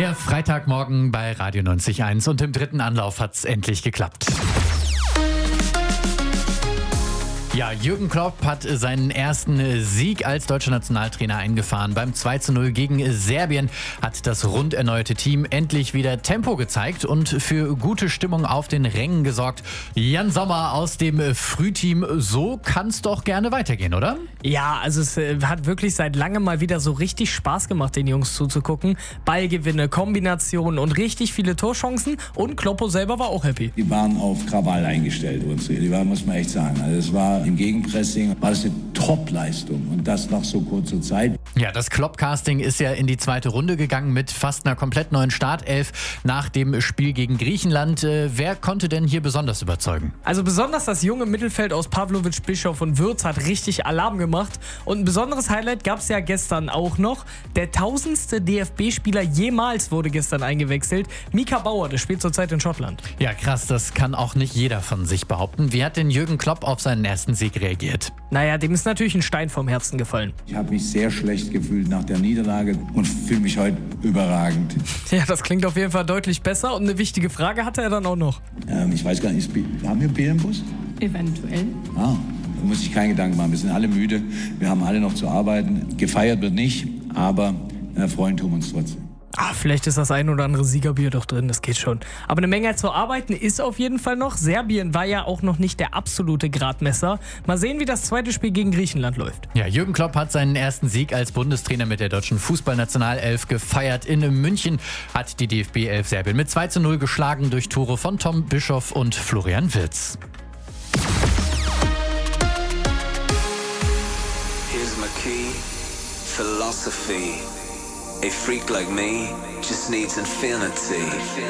Der Freitagmorgen bei Radio 90.1 und im dritten Anlauf hat's endlich geklappt. Ja, Jürgen Klopp hat seinen ersten Sieg als deutscher Nationaltrainer eingefahren. Beim 2:0 gegen Serbien hat das rund erneuerte Team endlich wieder Tempo gezeigt und für gute Stimmung auf den Rängen gesorgt. Jan Sommer aus dem Frühteam, so kann's doch gerne weitergehen, oder? Ja, also es hat wirklich seit langem mal wieder so richtig Spaß gemacht, den Jungs zuzugucken. Ballgewinne, Kombinationen und richtig viele Torchancen und Kloppo selber war auch happy. Die waren auf Krawall eingestellt, die waren, muss man echt sagen. Also es war im Gegenpressing, war das eine Top-Leistung und das nach so kurzer Zeit. Ja, das Klopp-Casting ist ja in die zweite Runde gegangen mit fast einer komplett neuen Startelf nach dem Spiel gegen Griechenland. Wer konnte denn hier besonders überzeugen? Also besonders das junge Mittelfeld aus Pavlovic, Bischof und Würz hat richtig Alarm gemacht. Und ein besonderes Highlight gab es ja gestern auch noch. Der 1000. DFB-Spieler jemals wurde gestern eingewechselt. Mika Bauer, der spielt zurzeit in Schottland. Ja, krass, das kann auch nicht jeder von sich behaupten. Wie hat denn Jürgen Klopp auf seinen ersten Sieg reagiert? Naja, dem ist natürlich ein Stein vom Herzen gefallen. Ich habe mich sehr schlecht gefühlt nach der Niederlage und fühle mich heute überragend. Ja, das klingt auf jeden Fall deutlich besser. Und eine wichtige Frage hatte er dann auch noch. Ich weiß gar nicht, haben wir Bier im Bus? Eventuell. Da muss ich keinen Gedanken machen. Wir sind alle müde, wir haben alle noch zu arbeiten. Gefeiert wird nicht, aber freuen tun wir uns trotzdem. Vielleicht ist das ein oder andere Siegerbier doch drin, das geht schon. Aber eine Menge zu arbeiten ist auf jeden Fall noch. Serbien war ja auch noch nicht der absolute Gradmesser. Mal sehen, wie das zweite Spiel gegen Griechenland läuft. Ja, Jürgen Klopp hat seinen ersten Sieg als Bundestrainer mit der deutschen Fußballnationalelf gefeiert. In München hat die DFB-Elf Serbien mit 2:0 geschlagen durch Tore von Tom Bischof und Florian Wirtz. Here's my key, philosophy. A freak like me just needs infinity.